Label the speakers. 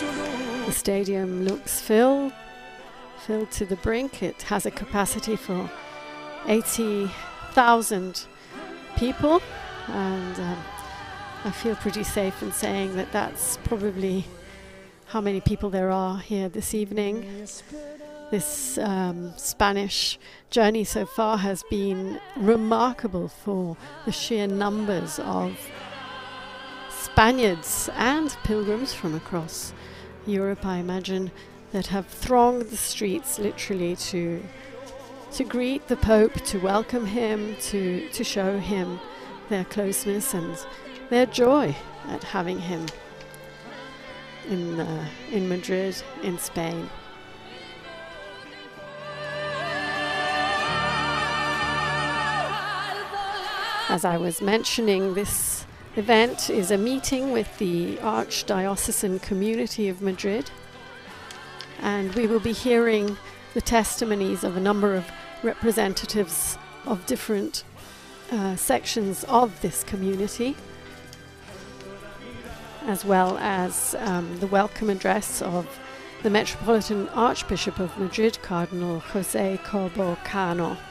Speaker 1: The stadium looks filled to the brink. It has a capacity for 80,000 people, and I feel pretty safe in saying that that's probably how many people there are here this evening. This Spanish journey so far has been remarkable for the sheer numbers of Spaniards and pilgrims from across Europe, I imagine, that have thronged the streets literally to greet the Pope, to welcome him, to show him their closeness and their joy at having him in Madrid, in Spain. As I was mentioning, this event is a meeting with the Archdiocesan Community of Madrid, and we will be hearing the testimonies of a number of representatives of different sections of this community, as well as the welcome address of the Metropolitan Archbishop of Madrid, Cardinal José Cobo Cano.